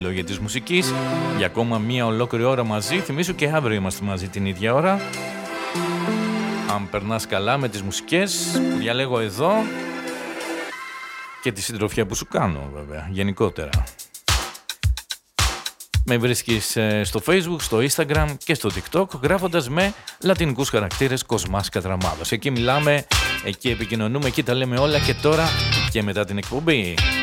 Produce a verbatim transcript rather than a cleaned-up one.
λόγια της μουσικής για ακόμα μία ολόκληρη ώρα μαζί. Θυμήσου και αύριο είμαστε μαζί την ίδια ώρα. Αν περνάς καλά με τις μουσικές που διαλέγω εδώ και τη συντροφιά που σου κάνω βέβαια γενικότερα. Με βρίσκεις στο Facebook, στο Instagram και στο TikTok γράφοντας με λατινικούς χαρακτήρες Κοσμάς Κατραμάδος. Εκεί μιλάμε, εκεί επικοινωνούμε, εκεί τα λέμε όλα και τώρα και μετά την εκπομπή.